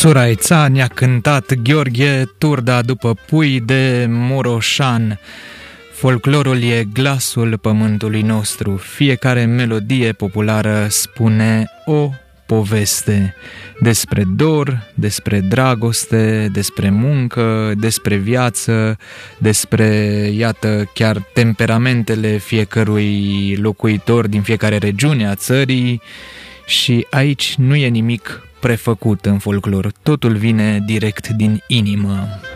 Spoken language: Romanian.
Sora Eța ne-a cântat Gheorghe Turda după Pui de Muroșan. Folclorul e glasul pământului nostru. Fiecare melodie populară spune o poveste despre dor, despre dragoste, despre muncă, despre viață, despre, iată, chiar temperamentele fiecărui locuitor din fiecare regiune a țării. Și aici nu e nimic prefăcut în folclor, totul vine direct din inimă.